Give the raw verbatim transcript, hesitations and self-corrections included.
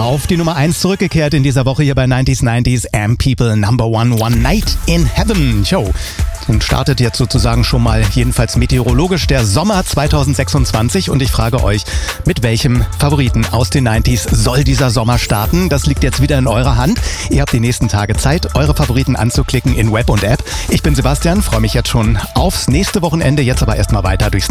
Auf die Nummer eins zurückgekehrt in dieser Woche hier bei neunzig neunzig Am People Number One, One Night in Heaven. Show. Und startet jetzt sozusagen schon mal, jedenfalls meteorologisch, der Sommer zwanzig sechsundzwanzig. Und ich frage euch, mit welchem Favoriten aus den neunziger soll dieser Sommer starten? Das liegt jetzt wieder in eurer Hand. Ihr habt die nächsten Tage Zeit, eure Favoriten anzuklicken in Web und App. Ich bin Sebastian, freue mich jetzt schon aufs nächste Wochenende. Jetzt aber erstmal weiter durchs